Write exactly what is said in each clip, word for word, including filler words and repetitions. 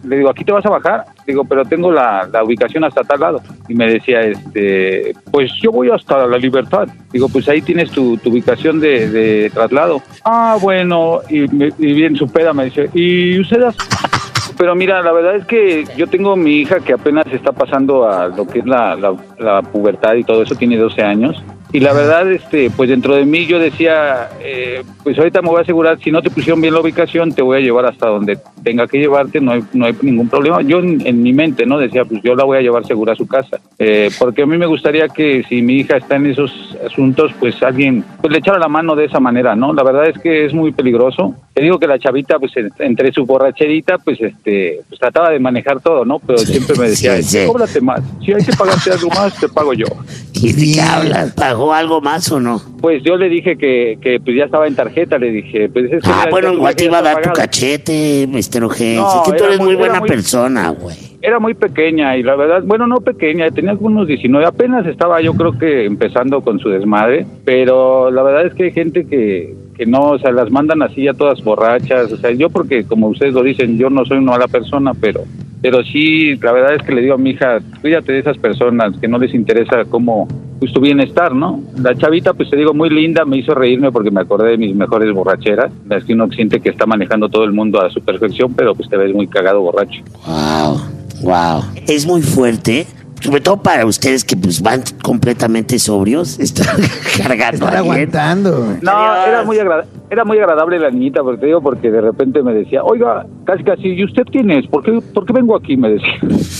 le digo, ¿aquí te vas a bajar? Digo, pero tengo la, la ubicación hasta tal lado. Y me decía, este, pues yo voy hasta La Libertad. Digo, pues ahí tienes tu, tu ubicación de, de traslado. Ah, bueno, y, me, y bien su peda me dice, ¿y ustedes? Pero mira, la verdad es que yo tengo mi hija que apenas está pasando a lo que es la, la, la pubertad y todo eso, tiene doce años. Y la verdad, este, pues dentro de mí yo decía, eh, pues ahorita me voy a asegurar, si no te pusieron bien la ubicación, te voy a llevar hasta donde tenga que llevarte, no hay, no hay ningún problema. Yo en, en mi mente, ¿no? Decía, pues yo la voy a llevar segura a su casa. Eh, porque a mí me gustaría que si mi hija está en esos asuntos, pues alguien, pues le echara la mano de esa manera, ¿no? La verdad es que es muy peligroso. Te digo que la chavita, pues entre su borracherita, pues este, pues trataba de manejar todo, ¿no? Pero siempre me decía, sí, sí. Cóbrate más. Si hay que pagarte algo más, te pago yo. ¿Y de qué hablas? ¿Pagó algo más o no? Pues yo le dije que, que pues ya estaba en tarjeta, le dije, pues es que ah, bueno, igual te iba a dar tu cachete, mister Ojés. No, es que tú eres muy, muy buena muy, persona, güey. Era muy pequeña y la verdad, bueno, no pequeña, tenía algunos diecinueve, apenas estaba yo creo que empezando con su desmadre, pero la verdad es que hay gente que, que no, o sea, las mandan así a todas borrachas, o sea, yo porque como ustedes lo dicen, yo no soy una mala persona, pero... Pero sí, la verdad es que le digo a mi hija, cuídate de esas personas que no les interesa cómo pues, tu bienestar, ¿no? La chavita, pues te digo, muy linda, me hizo reírme porque me acordé de mis mejores borracheras. Es que uno siente que está manejando todo el mundo a su perfección, pero pues te ves muy cagado borracho. Wow, wow. Es muy fuerte, sobre todo para ustedes que pues van completamente sobrios, están cargando, están aguantando. No, era muy agrada- era muy agradable la niñita, porque te digo, porque de repente me decía, oiga, casi casi, ¿y usted quién es? ¿Por qué, por qué vengo aquí? Me decía.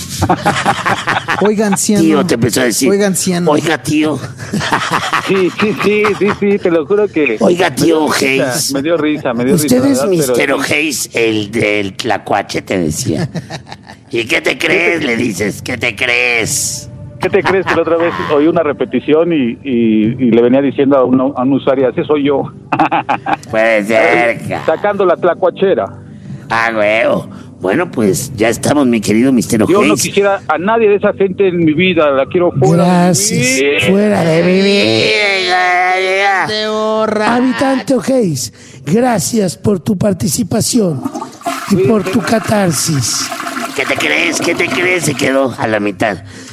Oiga, anciano. Tío, te empezó a decir. Oiga, anciano. Oiga, tío. Sí, sí, sí, sí, sí, te lo juro que... Oiga, tío Ojés. Me dio risa, me dio Usted risa. Usted es mister Pero... Ojés, el del tlacuache, te decía. ¿Y qué te crees? Le dices, ¿qué te crees? ¿Qué te crees? Que la otra vez oí una repetición y, y, y le venía diciendo a, uno, a un usuario, ese soy yo. Puede ser. Sacando la tlacuachera. Ah, huevo. Bueno, pues ya estamos, mi querido mister Ojés. Yo no quisiera a nadie de esa gente en mi vida, la quiero fuera. Gracias. De mi fuera de mi vida. De borra. Habitante Ojés, gracias por tu participación y por tu catarsis. ¿Qué te crees? ¿Qué te crees? Se quedó a la mitad.